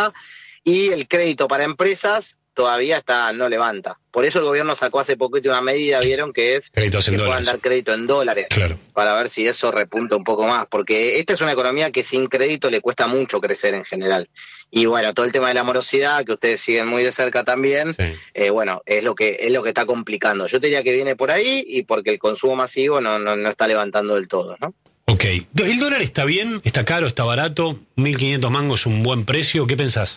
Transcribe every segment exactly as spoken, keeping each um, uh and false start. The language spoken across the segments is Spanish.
está, y el crédito para empresas todavía está no levanta. Por eso el gobierno sacó hace poquito una medida, vieron, que es Créditos en que dólares. puedan dar crédito en dólares, claro, para ver si eso repunta un poco más, porque esta es una economía que sin crédito le cuesta mucho crecer en general. Y bueno, todo el tema de la morosidad, que ustedes siguen muy de cerca también, sí. eh, bueno, es lo que es lo que está complicando. Yo te diría que viene por ahí, y porque el consumo masivo no, no, no está levantando del todo, ¿no? Ok. ¿El dólar está bien? ¿Está caro? ¿Está barato? ¿mil quinientos mangos es un buen precio? ¿Qué pensás?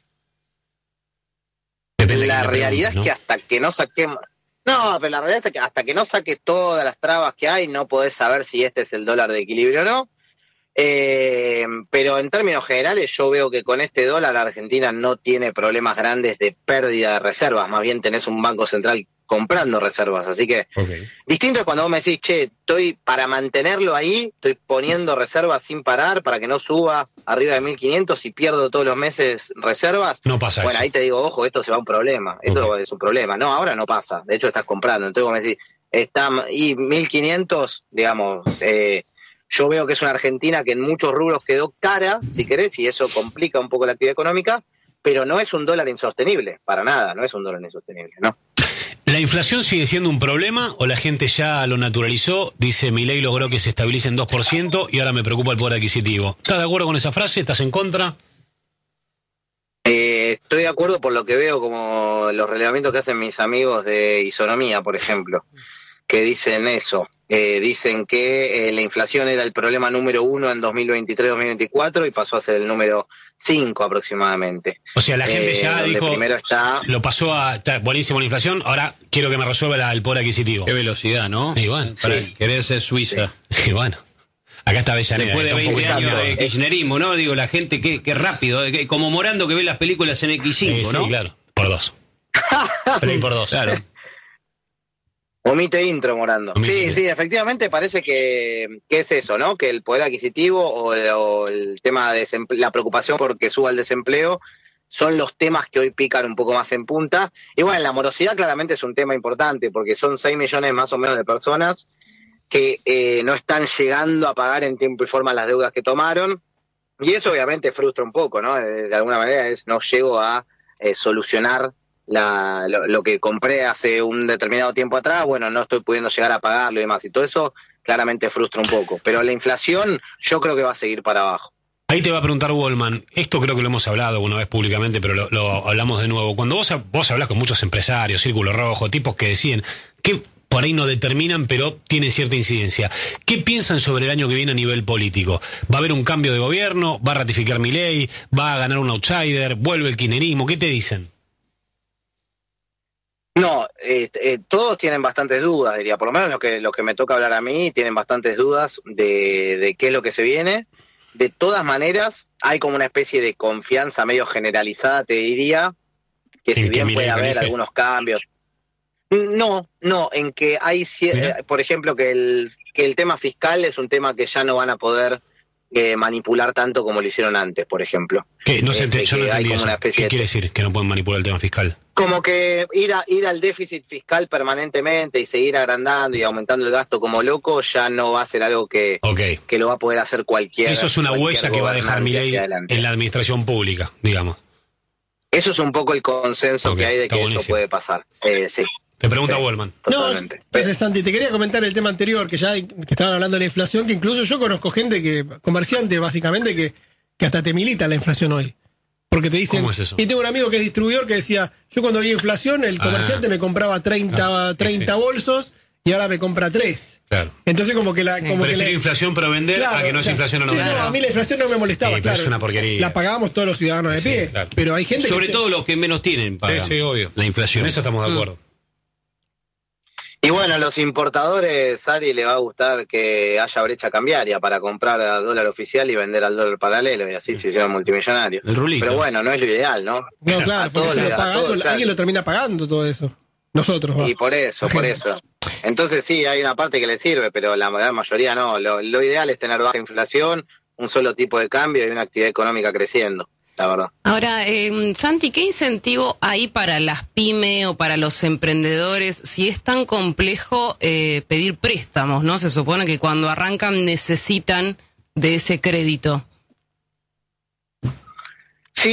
Depende La de quién le realidad preguntes, ¿no? es que hasta que no saquemos... No, pero la realidad es que hasta que no saques todas las trabas que hay, no podés saber si este es el dólar de equilibrio o no. Eh, pero en términos generales yo veo que con este dólar Argentina no tiene problemas grandes de pérdida de reservas, más bien tenés un banco central comprando reservas, así que Okay. distinto es cuando vos me decís, che, estoy para mantenerlo ahí, estoy poniendo reservas sin parar para que no suba arriba de mil quinientos y pierdo todos los meses reservas. No pasa Bueno, eso. ahí te digo, ojo, esto se va a un problema, esto Okay. es un problema. No, ahora no pasa, de hecho estás comprando, entonces vos me decís, está, y mil quinientos, digamos, eh, yo veo que es una Argentina que en muchos rubros quedó cara, si querés, y eso complica un poco la actividad económica, pero no es un dólar insostenible, para nada, no es un dólar insostenible, ¿no? ¿La inflación sigue siendo un problema o la gente ya lo naturalizó? Dice, Milei logró que se estabilice en dos por ciento y ahora me preocupa el poder adquisitivo. ¿Estás de acuerdo con esa frase? ¿Estás en contra? Eh, estoy de acuerdo por lo que veo, como los relevamientos que hacen mis amigos de Isonomía, por ejemplo, que dicen eso. Eh, dicen que eh, la inflación era el problema número uno en dos mil veintitrés dos mil veinticuatro y pasó a ser el número cinco aproximadamente. O sea, la gente Eh, ya donde dijo, primero está... lo pasó a, está buenísimo la inflación, ahora quiero que me resuelva la- el poder adquisitivo. Qué velocidad, ¿no? Y bueno, Para sí. querer ser Suiza. y bueno, acá está Avellaneda. Después de está un veinte poco años rápido. de kirchnerismo, ¿no? Digo, la gente, qué, qué rápido. eh, Como Morando que ve las películas en equis cinco, Sí, ¿no? sí, claro, por dos. Play por dos. Claro. Omite intro, Morando. Omite Sí, intro. sí, efectivamente parece que, que es eso, ¿no? Que el poder adquisitivo o, o el tema de desemple- la preocupación por que suba el desempleo son los temas que hoy pican un poco más en punta. Y bueno, la morosidad claramente es un tema importante porque son seis millones más o menos de personas que eh, no están llegando a pagar en tiempo y forma las deudas que tomaron. Y eso obviamente frustra un poco, ¿no? De, de alguna manera es no llego a eh, solucionar la, lo, lo que compré hace un determinado tiempo atrás, bueno, no estoy pudiendo llegar a pagarlo y demás. Y todo eso claramente frustra un poco. Pero la inflación yo creo que va a seguir para abajo. Ahí te va a preguntar Wallman, esto creo que lo hemos hablado una vez públicamente, pero lo, lo hablamos de nuevo. Cuando vos, vos hablás con muchos empresarios, Círculo Rojo, tipos que deciden que por ahí no determinan, pero tienen cierta incidencia. ¿Qué piensan sobre el año que viene a nivel político? ¿Va a haber un cambio de gobierno? ¿Va a ratificar Milei? ¿Va a ganar un outsider? ¿Vuelve el kirchnerismo? ¿Qué te dicen? No, eh, eh, todos tienen bastantes dudas, diría, por lo menos los que, los que me toca hablar a mí tienen bastantes dudas de, de qué es lo que se viene. De todas maneras, hay como una especie de confianza medio generalizada, te diría, que si ¿En que bien Milei puede haber elige? algunos cambios. No, no, en que hay, cie- Mira. eh, por ejemplo, que el, que el tema fiscal es un tema que ya no van a poder eh, manipular tanto como lo hicieron antes, por ejemplo. ¿Qué? No sé, Este, yo no que hay entendí como eso. una especie ¿Qué de- quiere decir? Que no pueden manipular el tema fiscal. Como que ir a ir al déficit fiscal permanentemente y seguir agrandando y aumentando el gasto como loco ya no va a ser algo que, Ok. que lo va a poder hacer cualquier. Eso es una cualquier huella que va a dejar gobernante Milei hacia adelante. en la administración pública, digamos. Eso es un poco el consenso Ok, que hay de está que buenísimo. eso puede pasar. Eh, sí, Te pregunta Sí. Wallman. totalmente. No, gracias, Santi. Te quería comentar el tema anterior, que ya que estaban hablando de la inflación, que incluso yo conozco gente que, comerciante básicamente, que, que hasta te milita la inflación hoy. Porque te dicen, ¿Cómo es eso? y tengo un amigo que es distribuidor que decía, yo cuando había inflación, el Ah. comerciante me compraba treinta, Ah, treinta sí. bolsos y ahora me compra tres. Claro. Entonces como que la... Sí. Como que Prefiero la- inflación pero vender Claro, a que no o es sea, inflación o no sí, vender. no, a mí la inflación no me molestaba, Sí, pero claro. es una porquería. La pagábamos todos los ciudadanos de Sí, pie. claro. Pero hay gente Sobre que... todo los que menos tienen pagan Sí, sí, obvio. la inflación. En eso estamos de acuerdo. Y bueno, a los importadores, Ari, le va a gustar que haya brecha cambiaria para comprar a dólar oficial y vender al dólar paralelo, y así se hicieron multimillonarios. El rulito. Pero bueno, no es lo ideal, ¿no? No, A claro, porque todos se le- lo a paga todos, algo, claro. alguien lo termina pagando todo eso. Nosotros, va. Y por eso, por eso. Entonces sí, hay una parte que le sirve, pero la gran mayoría no. Lo, lo ideal es tener baja inflación, un solo tipo de cambio y una actividad económica creciendo, la verdad. Ahora, eh, Santi, ¿qué incentivo hay para las pymes o para los emprendedores si es tan complejo eh, pedir préstamos, ¿no? Se supone que cuando arrancan necesitan de ese crédito. Sí,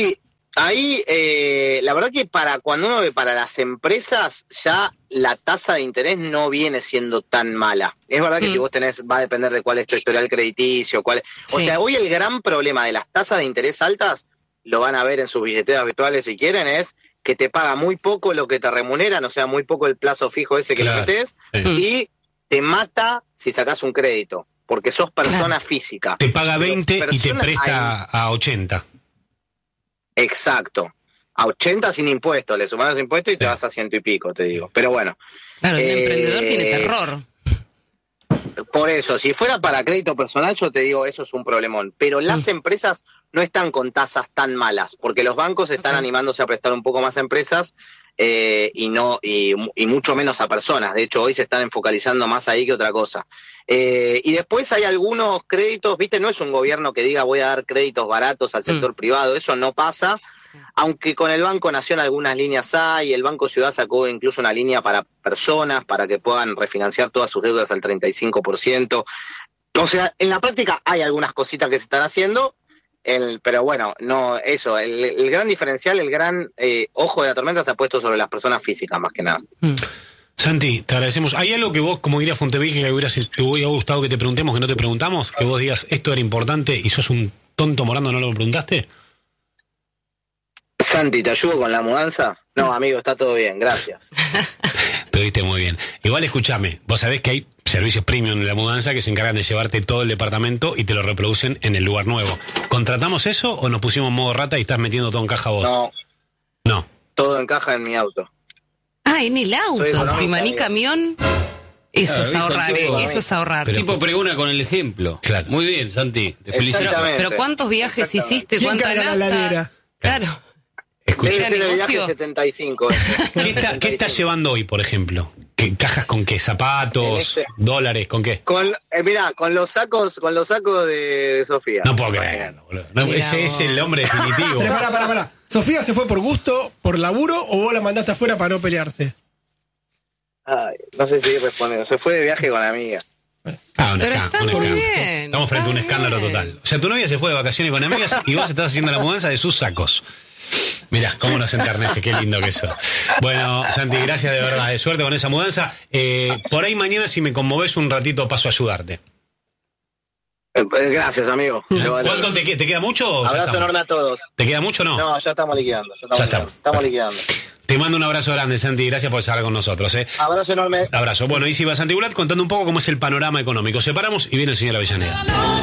Ahí, eh, la verdad que para cuando uno ve para las empresas, ya la tasa de interés no viene siendo tan mala. Es verdad que Mm. si vos tenés, va a depender de cuál es tu historial crediticio, cuál es- o Sí. sea, hoy el gran problema de las tasas de interés altas, lo van a ver en sus billeteras virtuales si quieren, es que te paga muy poco lo que te remuneran, o sea, muy poco el plazo fijo ese que Claro. le metés, Sí. y te mata si sacás un crédito, porque sos persona física. Te paga Pero veinte y te personas presta a ochenta. Exacto. A ochenta sin impuestos, le sumas los impuestos y te Sí. vas a ciento y pico, te digo. Pero bueno, Claro, el Eh, emprendedor tiene terror. por eso, si fuera para crédito personal, yo te digo, eso es un problemón. Pero las empresas no están con tasas tan malas, porque los bancos están Ok. animándose a prestar un poco más a empresas eh, y no y, y mucho menos a personas. De hecho, hoy se están enfocalizando más ahí que otra cosa. Eh, y después hay algunos créditos, viste, no es un gobierno que diga voy a dar créditos baratos al sector privado, eso no pasa. Aunque con el Banco Nación algunas líneas hay, el Banco Ciudad sacó incluso una línea para personas, para que puedan refinanciar todas sus deudas al treinta y cinco por ciento. O sea, en la práctica hay algunas cositas que se están haciendo, el, pero bueno, no eso, el, el gran diferencial, el gran eh, ojo de la tormenta está puesto sobre las personas físicas más que nada. Mm. Santi, te agradecemos. ¿Hay algo que vos, como diría Fontevecchia, que hubiera, te hubiera gustado que te preguntemos, que no te preguntamos? Que vos digas, esto era importante y sos un tonto morando, ¿no lo preguntaste? Santi, ¿te ayudo con la mudanza? No, amigo, está todo bien, gracias. Te viste muy bien. Igual escúchame, vos sabés que hay servicios premium de la mudanza que se encargan de llevarte todo el departamento y te lo reproducen en el lugar nuevo. ¿Contratamos eso o nos pusimos en modo rata y estás metiendo todo en caja vos? No, No. todo encaja en mi auto. Ah, en el auto, Soy económica, si maní amigo. camión, eso Claro, es ¿viste? ahorrar, Todo, eh, eso es ahorrar. El tipo pregona con el ejemplo. Claro. Muy bien, Santi. Te felicito. Exactamente. Pero ¿cuántos viajes Exactamente. hiciste? ¿Quién ¿Cuánta carga la nafta? heladera? Claro. Escucha, Debe ¿Era ser el viaje negocio? setenta y cinco. ese. ¿qué, está- qué estás llevando hoy, por ejemplo? ¿Qué, ¿Cajas con qué? ¿Zapatos? En este- ¿Dólares? ¿Con qué? Con, eh, mirá, con los sacos, con los sacos de, de Sofía. No puedo creerlo, boludo. No, Mirá ese es vos. el hombre definitivo. Pero pará, pará, pará. ¿Sofía se fue por gusto, por laburo o vos la mandaste afuera para no pelearse? Ay, no sé si respondiendo. Se fue de viaje con amiga. Ah, un Pero escándalo, está un muy escándalo. bien, Estamos frente a un está escándalo bien. total. O sea, tu novia se fue de vacaciones con amigas y vos estás haciendo la mudanza de sus sacos. Mirá, cómo nos enternece, qué lindo que eso. Bueno, Santi, gracias de verdad, de suerte con esa mudanza. Eh, por ahí mañana, si me conmoves un ratito, paso a ayudarte. Eh, eh, Gracias, amigo. Lo valoro. ¿Cuánto te, que- te queda mucho? o ya Abrazo estamos? enorme a todos. ¿Te queda mucho o no? No, ya estamos liquidando. Ya estamos, Ya liquidando. estamos. Estamos liquidando. Te mando un abrazo grande, Santi, gracias por estar con nosotros. ¿eh? Abrazo enorme. Abrazo. Bueno, ahí sí va Santi Bulat contando un poco cómo es el panorama económico. Separamos y viene el señor Avellaneda.